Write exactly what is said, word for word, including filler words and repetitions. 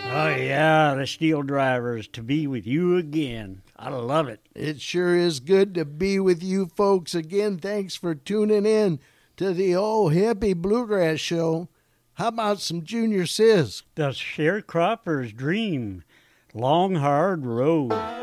Oh, yeah, the Steel Drivers, to be with you again. I love it. It sure is good to be with you folks again. Thanks for tuning in to the old hippie bluegrass show. How about some Junior Sis? The Sharecropper's Dream, Long Hard Road.